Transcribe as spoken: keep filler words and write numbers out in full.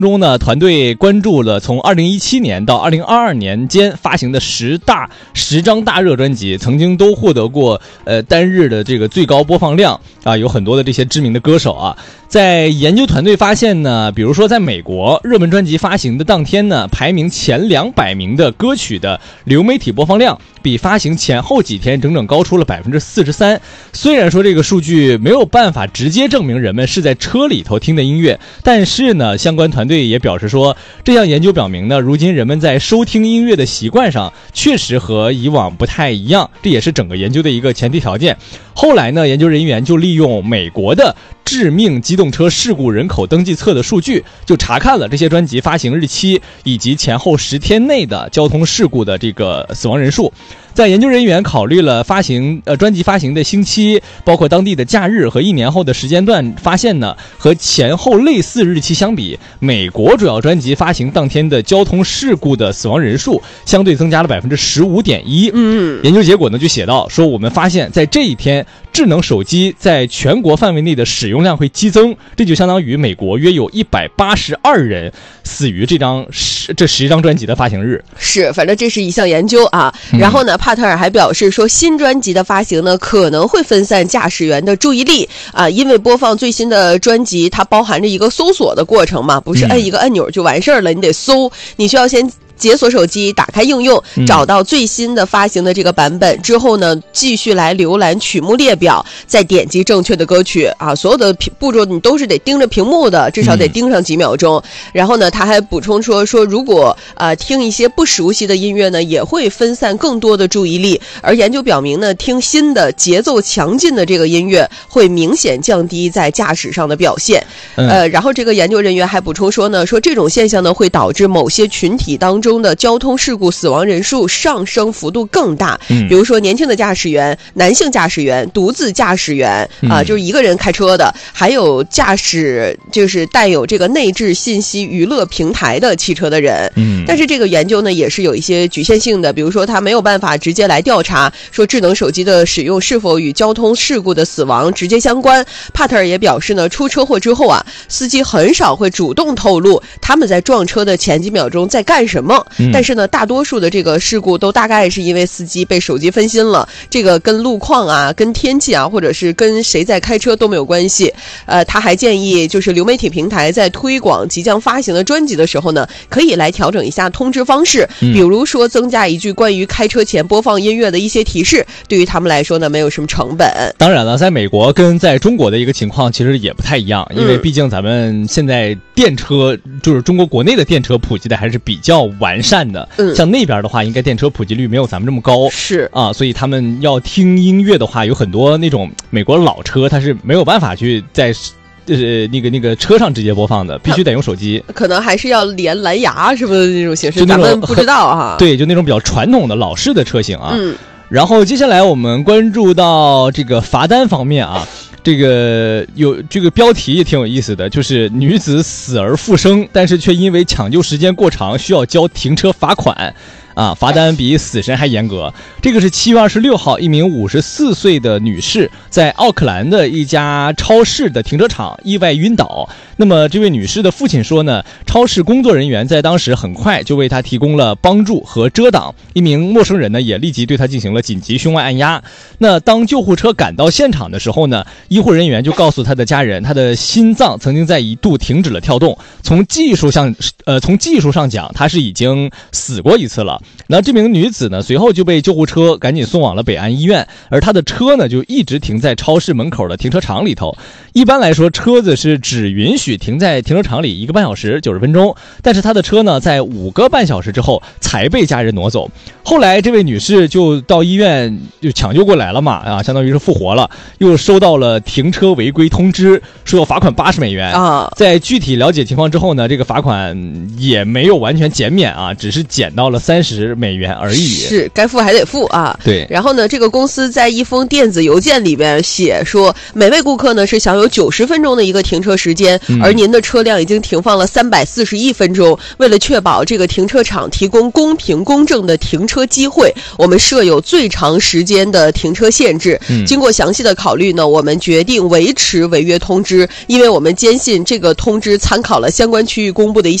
中呢，团队关注了从二零一七年到二零二二年间发行的十大十张大热专辑，曾经都获得过呃单日的这个最高播放量啊，有很多的这些知名的歌手啊。在研究团队发现呢，比如说在美国，热门专辑发行的当天呢，排名前两百名的歌曲的流媒体播放量比发行前后几天整整高出了百分之四十三。虽然说这个数据没有办法直接证明人们是在车里头听的音乐，但是呢，相关团队也表示说，这项研究表明呢，如今人们在收听音乐的习惯上确实和以往不太一样，这也是整个研究的一个前提条件。后来呢，研究人员就利用美国的致命机动车事故人口登记册的数据，就查看了这些专辑发行日期以及前后十天内的交通事故的这个死亡人数。在研究人员考虑了发行呃专辑发行的星期，包括当地的假日和一年后的时间段，发现呢，和前后类似日期相比，美国主要专辑发行当天的交通事故的死亡人数相对增加了百分之十五点一。 嗯， 研究结果呢就写到说，我们发现在这一天，智能手机在全国范围内的使用量会激增，这就相当于美国约有一百八十二人死于这张这十张专辑的发行日。 是，反正这是一项研究啊。然后呢，帕特尔还表示说，新专辑的发行呢，可能会分散驾驶员的注意力啊，因为播放最新的专辑，它包含着一个搜索的过程嘛，不是摁一个按钮就完事儿了，你得搜，你需要先解锁手机，打开应用，找到最新的发行的这个版本、嗯、之后呢，继续来浏览曲目列表，再点击正确的歌曲啊。所有的步骤你都是得盯着屏幕的，至少得盯上几秒钟。嗯、然后呢，他还补充说说，如果呃听一些不熟悉的音乐呢，也会分散更多的注意力。而研究表明呢，听新的节奏强劲的这个音乐会明显降低在驾驶上的表现。嗯、呃，然后这个研究人员还补充说呢，说这种现象呢会导致某些群体当中中的交通事故死亡人数上升幅度更大，嗯、比如说年轻的驾驶员、男性驾驶员、独自驾驶员啊、呃，就是一个人开车的，还有驾驶就是带有这个内置信息娱乐平台的汽车的人。嗯，但是这个研究呢也是有一些局限性的，比如说它没有办法直接来调查说智能手机的使用是否与交通事故的死亡直接相关。帕特尔也表示呢，出车祸之后啊，司机很少会主动透露他们在撞车的前几秒钟在干什么。嗯、但是呢，大多数的这个事故都大概是因为司机被手机分心了，这个跟路况啊、跟天气啊，或者是跟谁在开车都没有关系。呃，他还建议就是流媒体平台在推广即将发行的专辑的时候呢，可以来调整一下通知方式，比如说增加一句关于开车前播放音乐的一些提示，对于他们来说呢，没有什么成本。 当然了，在美国跟在中国的一个情况其实也不太一样，因为毕竟咱们现在电车、嗯、就是中国国内的电车普及的还是比较完善的，嗯，像那边的话应该电车普及率没有咱们这么高， 是啊，所以他们要听音乐的话，有很多那种美国老车它是没有办法去在就是那个那个车上直接播放的，必须得用手机， 可能还是要连蓝牙什么的那种形式，咱们不知道哈。 对，就那种比较传统的老式的车型啊。 嗯， 然后接下来我们关注到这个罚单方面啊。这个有这个标题也挺有意思的，就是女子死而复生，但是却因为抢救时间过长需要交停车罚款啊，罚单比死神还严格。这个是七月二十六号，一名五十四岁的女士在奥克兰的一家超市的停车场意外晕倒。那么这位女士的父亲说呢，超市工作人员在当时很快就为她提供了帮助和遮挡，一名陌生人呢也立即对她进行了紧急胸外按压。那当救护车赶到现场的时候呢，医护人员就告诉她的家人，她的心脏曾经在一度停止了跳动，从技术上呃从技术上讲，她是已经死过一次了。那这名女子呢，随后就被救护车赶紧送往了北安医院，而她的车呢就一直停在超市门口的停车场里头。一般来说，车子是只允许停在停车场里一个半小时九十分钟，但是她的车呢在五个半小时之后才被家人挪走。后来这位女士就到医院就抢救过来了嘛，啊，相当于是复活了，又收到了停车违规通知，说要罚款八十美元啊。在具体了解情况之后呢，这个罚款也没有完全减免啊，只是减到了三十十美元而已。 是，该付还得付啊。 对。 然后呢，这个公司在一封电子邮件里边写说，每位顾客呢是享有九十分钟的一个停车时间，嗯、而您的车辆已经停放了三百四十一分钟。为了确保这个停车场提供公平公正的停车机会，我们设有最长时间的停车限制。嗯、经过详细的考虑呢，我们决定维持违约通知，因为我们坚信这个通知参考了相关区域公布的一些